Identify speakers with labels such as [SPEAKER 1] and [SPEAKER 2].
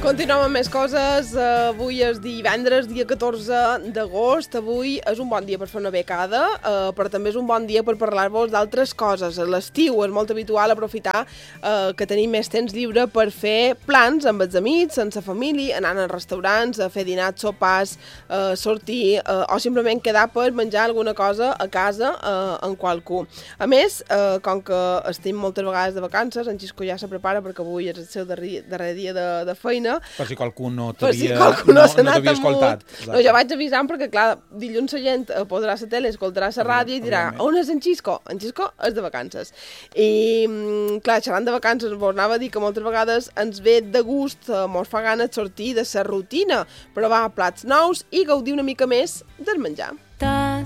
[SPEAKER 1] Continuem amb més coses. Avui és divendres, dia 14 d'agost. Avui és un bon dia per fer una becada, però també és un bon dia per parlar-vos d'altres coses. A l'estiu és molt habitual aprofitar que tenim més temps lliure per fer plans amb els amics, amb la família, anant a restaurants, a fer dinars, sopars, sortir o simplement quedar per menjar alguna cosa a casa amb qualcú. A més, com que estem moltes vegades de vacances, en Xisco ja se prepara perquè avui és el seu darrer dia de feina.
[SPEAKER 2] Per si qualcú no
[SPEAKER 1] t'havia
[SPEAKER 2] escoltat.
[SPEAKER 1] No, jo vaig avisant perquè, clar, dilluns la gent podrà la tele, escoltarà la ràdio i dirà, on és en Xisco? En Xisco és de vacances. I, clar, xerrant de vacances, vos anava a dir que moltes vegades ens ve de gust, mos fa gana de sortir de la rutina, provar plats nous i gaudir una mica més del menjar.